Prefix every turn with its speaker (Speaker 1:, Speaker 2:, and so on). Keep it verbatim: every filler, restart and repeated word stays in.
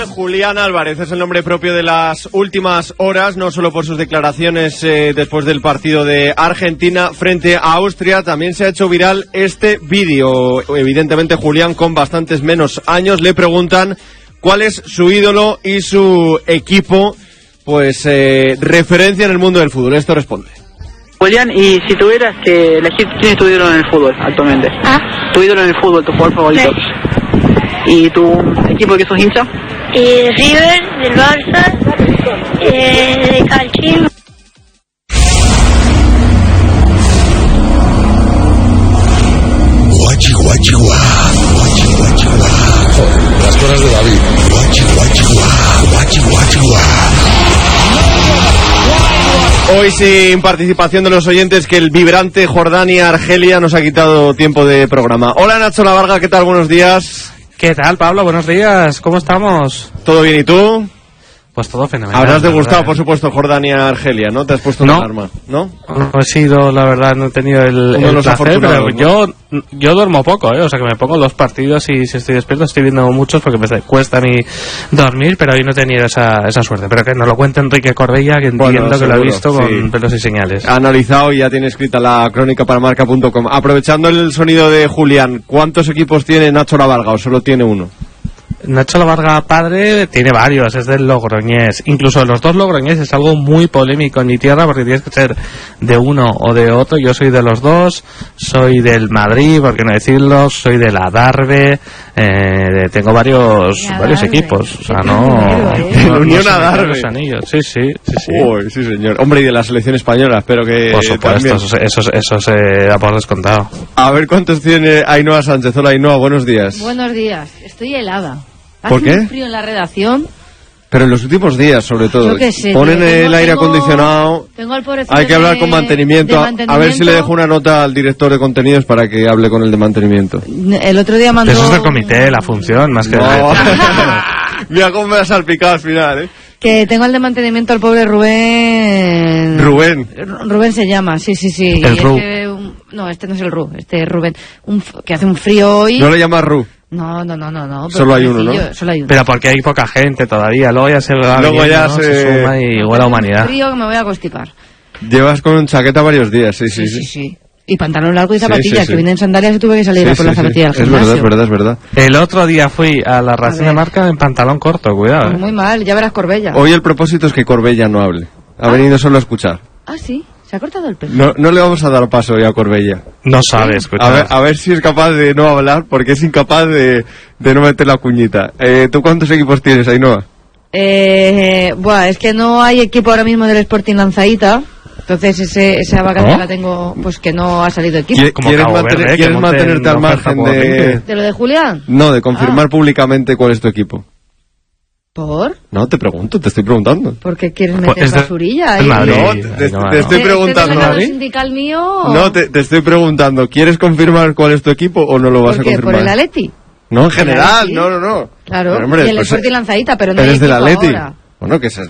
Speaker 1: Julián Álvarez es el nombre propio de las últimas horas, no solo por sus declaraciones eh, después del partido de Argentina frente a Austria, también se ha hecho viral este vídeo. Evidentemente Julián, con bastantes menos años, le preguntan cuál es su ídolo y su equipo, pues eh, referencia en el mundo del fútbol. Esto responde.
Speaker 2: Julián, y si tuvieras que elegir, ¿quién es tu ídolo en el fútbol actualmente?
Speaker 3: ¿Ah?
Speaker 2: Tu ídolo en el fútbol, tu jugador favorito.
Speaker 3: Sí.
Speaker 2: ¿Y tu equipo de que sos hincha?
Speaker 3: Eh, River, del Barça, eh, de Calchín.
Speaker 4: Guachi, guachi, guá, guachi, guachi, guá. Joder, las cosas de David. Guachi, guachi, guá, guachi, guachi, guá.
Speaker 1: Hoy sin participación de los oyentes, que el vibrante Jordania-Argelia nos ha quitado tiempo de programa. Hola Nacho Lavarga, ¿qué tal? Buenos días.
Speaker 5: ¿Qué tal, Pablo? Buenos días. ¿Cómo estamos?
Speaker 1: ¿Todo bien y tú?
Speaker 5: Pues todo fenomenal.
Speaker 1: Habrás degustado, por supuesto, Jordania-Argelia, ¿no? Te has puesto
Speaker 5: no.
Speaker 1: una alarma, ¿no?
Speaker 5: No he sido, la verdad, no he tenido el, el placer, pero yo, yo duermo poco, ¿eh? O sea, que me pongo los partidos y si estoy despierto estoy viendo muchos porque me cuesta a mí dormir, pero hoy no he tenido esa, esa suerte. Pero que nos lo cuente Enrique Corbella, que entiendo bueno, que seguro, lo ha visto sí. Con pelos y señales.
Speaker 1: Ha analizado y ya tiene escrita la crónica para marca punto com. Aprovechando el sonido de Julián, ¿cuántos equipos tiene Nacho Lavarga o solo tiene uno?
Speaker 5: Nacho Lavarga padre tiene varios, es del Logroñés. Incluso los dos Logroñés es algo muy polémico en mi tierra porque tienes que ser de uno o de otro. Yo soy de los dos, soy del Madrid, por qué no decirlo, soy de la Darbe, eh, tengo varios
Speaker 6: la
Speaker 5: varios
Speaker 6: Darbe.
Speaker 5: equipos, o sea, no...
Speaker 1: ¿eh?
Speaker 5: no
Speaker 1: Unión
Speaker 5: no
Speaker 1: a Darbe.
Speaker 5: los anillos. Sí, sí, sí, sí.
Speaker 1: Uy, sí, señor. Hombre, y de la selección española, espero que
Speaker 5: por supuesto, eso, eso, eso se da por descontado.
Speaker 1: A ver cuántos tiene Ainhoa Sánchez. Hola Ainhoa, buenos días.
Speaker 6: Buenos días, estoy helada.
Speaker 1: ¿Por qué?
Speaker 6: Hace un frío en la redacción.
Speaker 1: Pero en los últimos días, sobre todo.
Speaker 6: Yo qué sé,
Speaker 1: ponen
Speaker 6: tío, tengo,
Speaker 1: el aire
Speaker 6: tengo,
Speaker 1: acondicionado.
Speaker 6: Tengo al pobrecito
Speaker 1: Hay que hablar
Speaker 6: de,
Speaker 1: con mantenimiento.
Speaker 6: de mantenimiento.
Speaker 1: A ver si le dejo una nota al director de contenidos para que hable con el de mantenimiento.
Speaker 6: El otro día mandó...
Speaker 5: Eso es del comité, la función, más que...
Speaker 1: No. Mira cómo me ha salpicado al final, ¿eh?
Speaker 6: Que tengo al de mantenimiento al pobre Rubén...
Speaker 1: Rubén.
Speaker 6: Rubén se llama, sí, sí, sí.
Speaker 5: El
Speaker 6: y
Speaker 5: Ru.
Speaker 6: Es que, un... No, este no es el Ru, este es Rubén. Un... Que hace un frío hoy...
Speaker 1: No le llamas Ru.
Speaker 6: No, no, no, no, no.
Speaker 1: Solo hay uno, ¿no?
Speaker 6: Solo hay uno.
Speaker 5: Pero porque hay poca gente todavía, luego ya se va
Speaker 1: Luego
Speaker 5: viendo,
Speaker 1: ya
Speaker 5: ¿no?
Speaker 1: se...
Speaker 5: se suma y igual la humanidad.
Speaker 6: Un frío que me voy a constipar.
Speaker 1: Llevas con chaqueta varios días, sí, sí,
Speaker 6: Sí,
Speaker 1: sí.
Speaker 6: sí, sí. Y pantalón largo y zapatillas,
Speaker 1: Sí, sí, sí.
Speaker 6: que vine en sandalias y tuve que salir
Speaker 1: Sí,
Speaker 6: a por
Speaker 1: sí,
Speaker 6: las
Speaker 1: sí.
Speaker 6: zapatillas al
Speaker 1: Es verdad,
Speaker 6: gimnasio.
Speaker 1: es verdad, es verdad.
Speaker 5: El otro día fui a la ración
Speaker 6: ver.
Speaker 5: de marca en pantalón corto, cuidado.
Speaker 6: Pues
Speaker 5: ¿eh?
Speaker 6: muy mal, ya verás Corbella.
Speaker 1: Hoy el propósito es que Corbella no hable. Ha
Speaker 6: Ah.
Speaker 1: venido solo a escuchar.
Speaker 6: Ah, sí, se ha cortado el pelo.
Speaker 1: No, no le vamos a dar paso hoy a Corbella.
Speaker 5: No sabes,
Speaker 1: A
Speaker 5: cuidado.
Speaker 1: ver, a ver si es capaz de no hablar, porque es incapaz de, de no meter la cuñita. Eh, ¿Tú cuántos equipos tienes, Ainhoa?
Speaker 6: Eh, buah, es que no hay equipo ahora mismo del Sporting Lanzaíta. Entonces ese, esa vacante
Speaker 5: ¿No?
Speaker 6: la tengo, pues que no ha salido equipo.
Speaker 1: ¿Qui-
Speaker 5: Como
Speaker 1: ¿Quieres,
Speaker 5: Cabo
Speaker 1: mantener-
Speaker 5: Verde, que
Speaker 1: ¿quieres
Speaker 5: monten
Speaker 1: mantenerte al
Speaker 5: oferta
Speaker 1: margen
Speaker 5: por
Speaker 1: de...
Speaker 5: veinte?
Speaker 6: ¿De lo de Julián?
Speaker 1: No, de confirmar
Speaker 6: Ah.
Speaker 1: públicamente cuál es tu equipo?
Speaker 6: ¿Por?
Speaker 1: No, te pregunto, te estoy preguntando.
Speaker 6: ¿Por qué quieres
Speaker 5: Pues
Speaker 6: meter
Speaker 5: es de-
Speaker 6: basurilla?
Speaker 5: es
Speaker 6: ahí?
Speaker 5: Madrid.
Speaker 1: No, te, te-
Speaker 5: no,
Speaker 1: te
Speaker 5: no.
Speaker 1: estoy
Speaker 6: ¿Este-
Speaker 1: preguntando.
Speaker 6: ¿Este es el sindical mío?
Speaker 1: No, te, te estoy preguntando, ¿quieres confirmar cuál es tu equipo o no lo vas
Speaker 6: ¿Por
Speaker 1: a
Speaker 6: qué?
Speaker 1: confirmar?
Speaker 6: ¿Por el Atleti?
Speaker 1: No, en general,
Speaker 6: Atleti.
Speaker 1: no, no, no.
Speaker 6: Claro,
Speaker 1: Pero, hombre,
Speaker 6: y el
Speaker 1: pues,
Speaker 6: Sporting Lanzaíta, pero no hay
Speaker 1: eres del
Speaker 6: equipo
Speaker 1: Atleti.
Speaker 6: ahora.
Speaker 1: Bueno, que esa es